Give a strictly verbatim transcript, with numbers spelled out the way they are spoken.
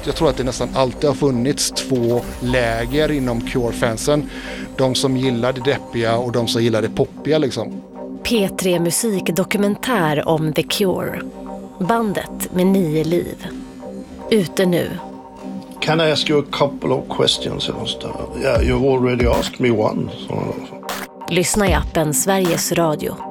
jag tror att det nästan alltid har funnits två läger inom Cure-fansen. De som gillar det deppiga och de som gillar det poppiga liksom. P tre musikdokumentär om The Cure. Bandet med nio liv. Ute nu. Can I ask you a couple of questions? Yeah, you've already asked me one. Lyssna i appen Sveriges Radio.